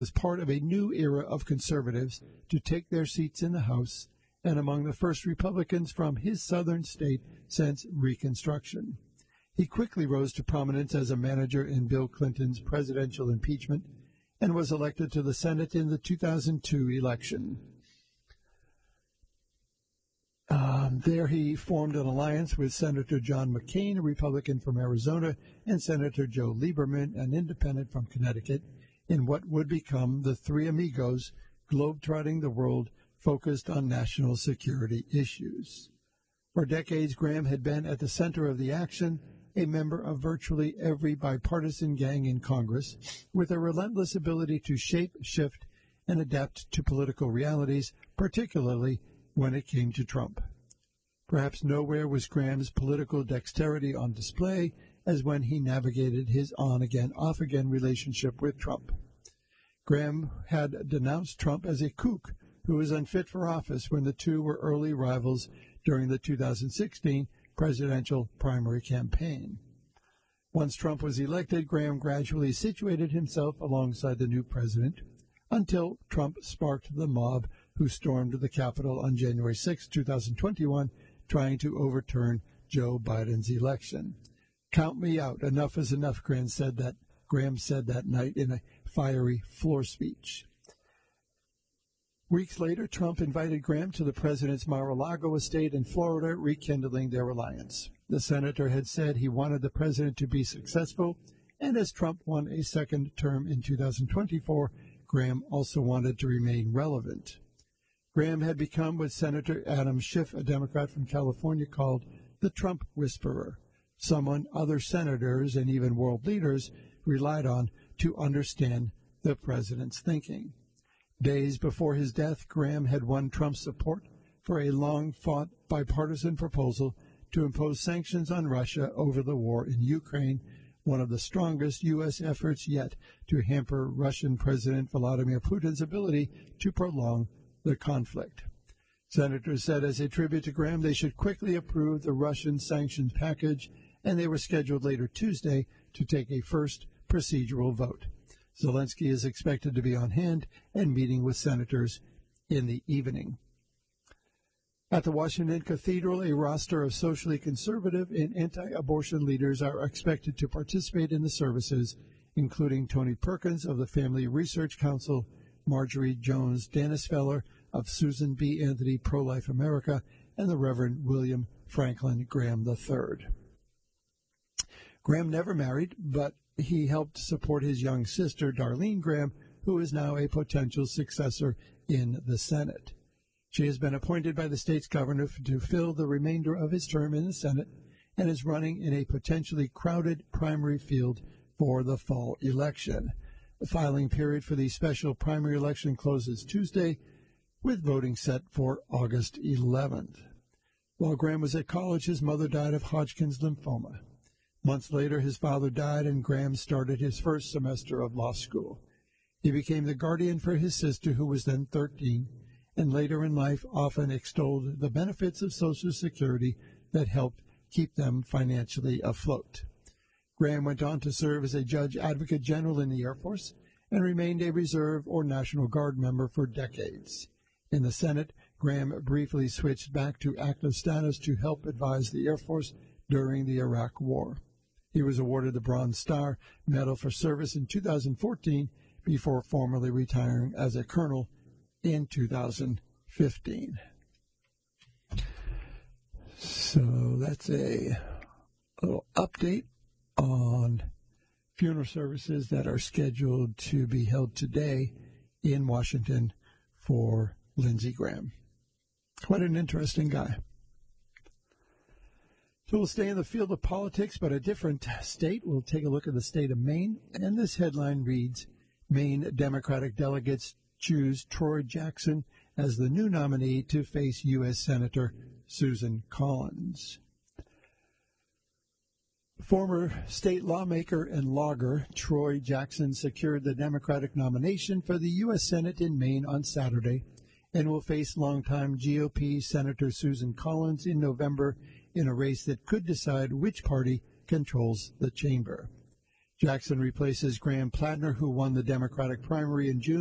as part of a new era of conservatives to take their seats in the House and among the first Republicans from his southern state since Reconstruction. He quickly rose to prominence as a manager in Bill Clinton's presidential impeachment and was elected to the Senate in the 2002 election. There he formed an alliance with Senator John McCain, a Republican from Arizona, and Senator Joe Lieberman, an independent from Connecticut, in what would become the Three Amigos, globetrotting the world focused on national security issues. For decades, Graham had been at the center of the action, a member of virtually every bipartisan gang in Congress, with a relentless ability to shape, shift, and adapt to political realities, particularly when it came to Trump. Perhaps nowhere was Graham's political dexterity on display as when he navigated his on-again, off-again relationship with Trump. Graham had denounced Trump as a kook who was unfit for office when the two were early rivals during the 2016 presidential primary campaign. Once Trump was elected, Graham gradually situated himself alongside the new president until Trump sparked the mob who stormed the Capitol on January 6, 2021, trying to overturn Joe Biden's election. Count me out. Enough is enough, Graham said that night in a fiery floor speech. Weeks later, Trump invited Graham to the president's Mar-a-Lago estate in Florida, rekindling their alliance. The senator had said he wanted the president to be successful, and as Trump won a second term in 2024, Graham also wanted to remain relevant. Graham had become what Senator Adam Schiff, a Democrat from California, called the Trump whisperer, someone other senators and even world leaders relied on to understand the president's thinking. Days before his death, Graham had won Trump's support for a long-fought bipartisan proposal to impose sanctions on Russia over the war in Ukraine, one of the strongest U.S. efforts yet to hamper Russian President Vladimir Putin's ability to prolong the conflict. Senators said as a tribute to Graham they should quickly approve the Russian sanctions package, and they were scheduled later Tuesday to take a first procedural vote. Zelensky is expected to be on hand and meeting with senators in the evening. At the Washington Cathedral, a roster of socially conservative and anti-abortion leaders are expected to participate in the services, including Tony Perkins of the Family Research Council, Marjorie Jones Danisfeller of Susan B. Anthony Pro-Life America, and the Reverend William Franklin Graham III. Graham never married, but he helped support his young sister, Darlene Graham, who is now a potential successor in the Senate. She has been appointed by the state's governor to fill the remainder of his term in the Senate and is running in a potentially crowded primary field for the fall election. The filing period for the special primary election closes Tuesday, with voting set for August 11th. While Graham was at college, his mother died of Hodgkin's lymphoma. Months later, his father died, and Graham started his first semester of law school. He became the guardian for his sister, who was then 13, and later in life often extolled the benefits of Social Security that helped keep them financially afloat. Graham went on to serve as a judge advocate general in the Air Force and remained a Reserve or National Guard member for decades. In the Senate, Graham briefly switched back to active status to help advise the Air Force during the Iraq War. He was awarded the Bronze Star Medal for Service in 2014 before formally retiring as a colonel in 2015. So that's a little update on funeral services that are scheduled to be held today in Washington for Lindsey Graham. What an interesting guy. So we'll stay in the field of politics, but a different state. We'll take a look at the state of Maine, and this headline reads, Maine Democratic delegates choose Troy Jackson as the new nominee to face U.S. Senator Susan Collins. Former state lawmaker and logger Troy Jackson secured the Democratic nomination for the U.S. Senate in Maine on Saturday and will face longtime GOP Senator Susan Collins in November in a race that could decide which party controls the chamber. Jackson replaces Graham Plattner, who won the Democratic primary in June.